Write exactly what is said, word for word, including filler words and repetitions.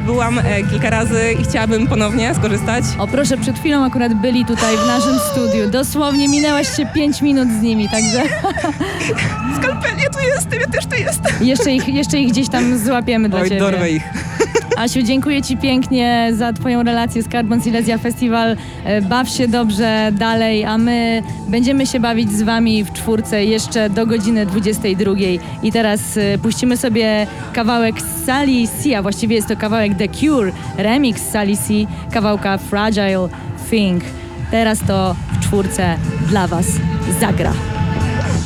byłam e, kilka razy i chciałabym ponownie skorzystać. O proszę, przed chwilą akurat byli tutaj w naszym studiu. Dosłownie minęłaś się pięć minut z nimi, także... Skalpel, ja tu jestem, ja też tu jestem. jeszcze, ich, jeszcze ich gdzieś tam złapiemy dla Oj, ciebie. dorwę ich. Asiu, dziękuję ci pięknie za twoją relację z Carbon Silesia Festival. E, Baw się dobrze dalej, a my będziemy się bawić z wami w czwórce jeszcze do godziny dwudziestej drugiej. I teraz e, puścimy sobie kawałek Sally C, a właściwie jest to kawałek The Cure, remix Sally C, kawałka Fragile Thing. Teraz to w czwórce dla was zagra.